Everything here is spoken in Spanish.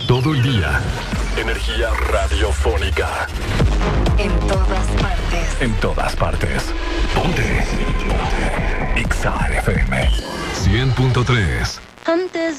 Todo el día. Energía radiofónica. En todas partes. En todas partes. Ponte. Exa FM 100.3. Antes